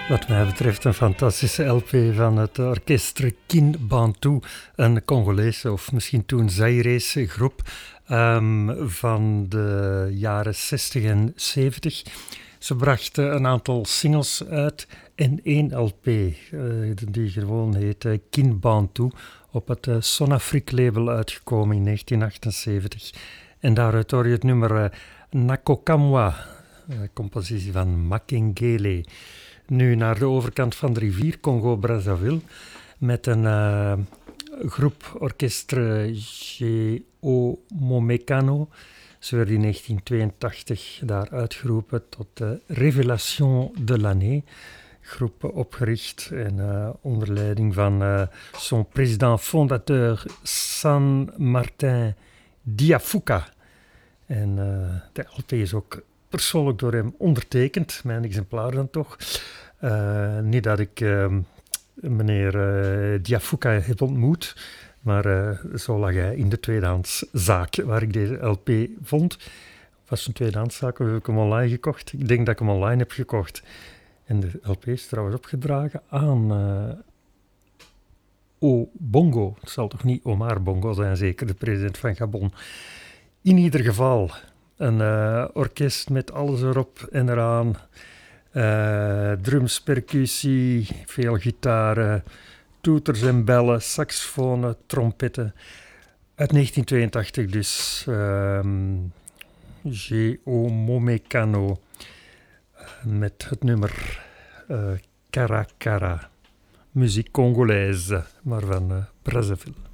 Wat mij betreft een fantastische LP van het orkest Kin Bantu, een Congolese of misschien toen Zaïrese groep van de jaren 60 en 70. Ze brachten een aantal singles uit en één LP, die gewoon heet Kin Bantu, op het Sonafrique label uitgekomen in 1978. En daaruit hoor je het nummer Nakokamwa, compositie van Makengele. Nu naar de overkant van de rivier, Congo-Brazzaville, met een groep orkestre G.O. Momekano. Ze werden in 1982 daar uitgeroepen tot de Révélation de l'année. Groep opgericht en onder leiding van son président fondateur San Martin Diafuka. En de LP is ook persoonlijk door hem ondertekend, mijn exemplaar dan toch. Niet dat ik meneer Diafuka heb ontmoet, maar zo lag hij in de tweedehandszaak waar ik deze LP vond. Was een tweedehandszaak of heb ik hem online gekocht? Ik denk dat ik hem online heb gekocht. En de LP is trouwens opgedragen aan O Bongo. Het zal toch niet Omar Bongo zijn, zeker de president van Gabon. In ieder geval een orkest met alles erop en eraan. Drums, percussie, veel gitaren, toeters en bellen, saxofonen, trompetten. Uit 1982 dus. G.O. Momekano met het nummer Kara Kara. Muziek Congolaise, maar van Brazzaville.